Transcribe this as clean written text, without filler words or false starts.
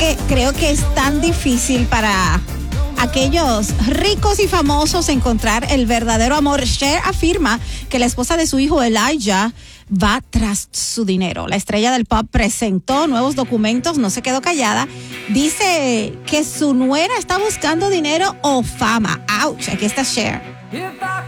que creo que es tan difícil para aquellos ricos y famosos encontrar el verdadero amor. Cher afirma que la esposa de su hijo Elijah va tras su dinero. La estrella del pop presentó nuevos documentos, no se quedó callada. Dice que su nuera está buscando dinero o fama. ¡Auch! Aquí está Cher.